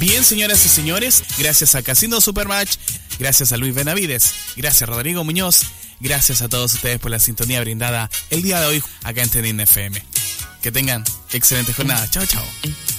Bien, señoras y señores, gracias a Casino Supermatch, gracias a Luis Benavides, gracias a Rodrigo Muñoz, gracias a todos ustedes por la sintonía brindada el día de hoy acá en TUNIN FM. Que tengan excelente jornada. Chao, chao.